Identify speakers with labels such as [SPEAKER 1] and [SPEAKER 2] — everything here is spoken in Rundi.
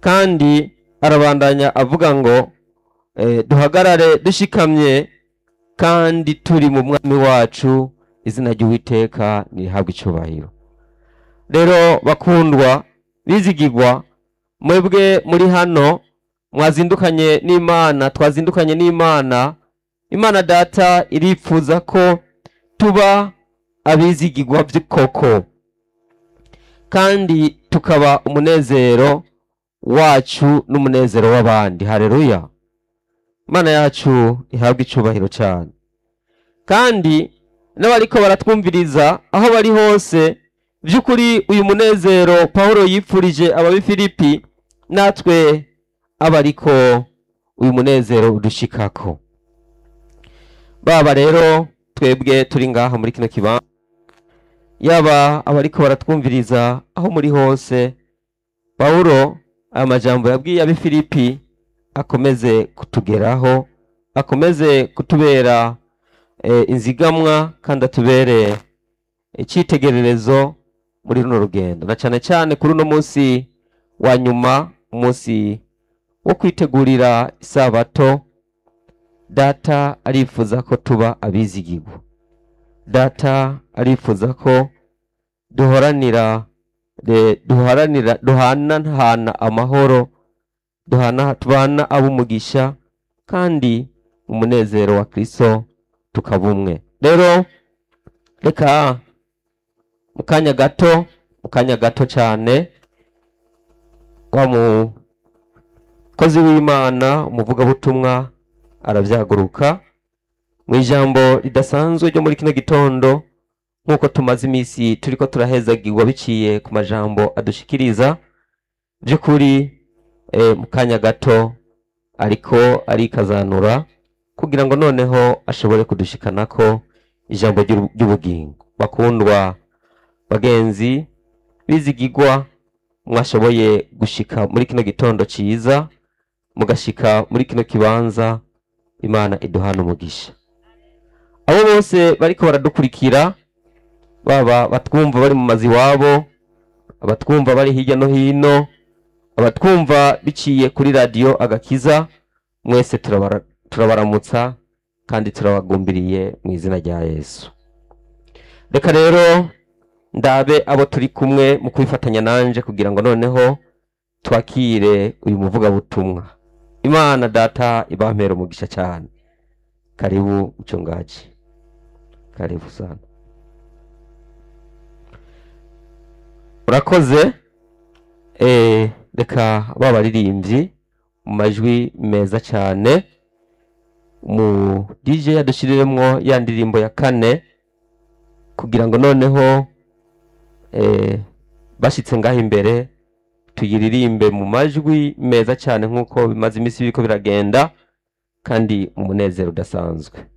[SPEAKER 1] kandi arabandanya avuga ngo duhagarare dushikamye kandi turi mu mwami wacu, izina ry'Uwiteka nirihabwe icyubahiro. Rero bakundwa bizigirwa, mwebwe muri hano mwazindukanye n'Imana, twazindukanye n'Imana. Imana Data irifuza ko tuba abizigirwa by'ukoko, kandi tukaba umunezero wacu n'umunezero w'abandi. Haleluya! Imana yacu ihabwe icyubahiro cyane. Kandi n'abariko baratwumviriza aho bari hose, by'ukuri uyu munezero Pawulo yipfurije ababifilipi, natwe abariko uyu munezero udushikako. Baba rero twebwe turi ngaha muri kino kibanza, yaba abariko baratwumviriza aho muri hose, Pawulo aya majambo yabwiye abifilipi akomeze kutugeraho, akomeze kutubera inzigamwa, kandi atubere icyitegererezo muri runo rugendo, na cyane cyane kuri uno munsi wa nyuma, umunsi wo kwitegurira isabato. Data arifuza ko tuba abizigirwa. Data arifuza ko duhanahana amahoro, tubana ab'umugisha, kandi umunezero wa Kristo tukaba umwe. Rero reka mu kanya gato cyane, wa mukozi w'Imana, umuvugabutumwa aravyaguruka mu ijambo ridasanzwe ryo muri kino gitondo, nk'uko tumaze iminsi turiko turahezagirwa biciye ku majambo adushikiriza. By'ukuri mu kanya gato ariko arikazanura kugira ngo noneho ashobore kudushikanako ijambo ry'ubugingo. Bakundwa bagenzi bizigirwa, mwashoboye gushika muri kino gitondo ciza, mugashika muri kino kibanza. Imana iduhana umugisha. Abo bose bariko baradukurikira, baba batwumva bari mu mazi wabo, abatwumva bari hirya no hino, abatwumva biciye kuri radio Agakiza, mwese turabaramutsa kandi turabagumbiriye mu izina rya Yesu. Reka rero ndabe abo turi kumwe mu kwifatanya nanje kugira ngo noneho twakire uyu muvugabutumwa. Imana Data ibampera umugisha cyane. Karibu mchungaji, karibu sana. Urakoze. Reka babaririmbyi mu majwi meza cyane, mu DJ yadushiriremwo ya ndirimbo ya 4 kugira ngo noneho bashitse ngaho imbere tuyiririmbe mu majwi meza cyane, nk'uko bimaze iminsi biriko biragenda, kandi umunezero udasanzwe.